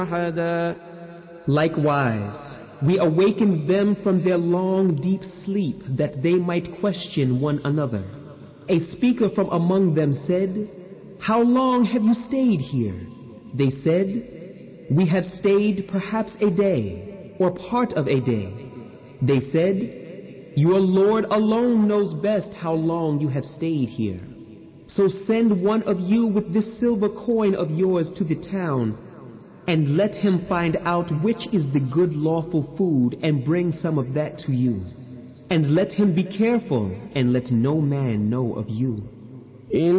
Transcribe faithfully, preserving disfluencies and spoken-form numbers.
أحدا. Likewise, we awakened them from their long deep sleep that they might question one another. A speaker from among them said, "How long have you stayed here?" They said, "We have stayed perhaps a day, or part of a day." They said, "Your Lord alone knows best how long you have stayed here. So send one of you with this silver coin of yours to the town, and let him find out which is the good lawful food and bring some of that to you. And let him be careful and let no man know of you."